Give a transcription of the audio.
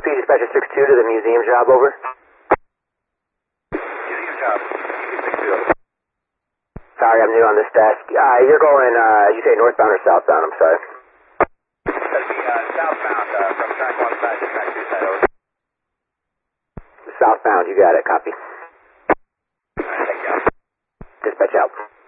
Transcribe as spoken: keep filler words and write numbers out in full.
Copy, dispatcher six two to the museum job, over. Museum job, six two. Sorry, I'm new on this desk. Uh, you're going, uh, you say northbound or southbound, I'm sorry. That'd be uh, southbound uh, from track one side to track two side, over. Southbound, you got it, copy. Alright, thank you. Dispatch out.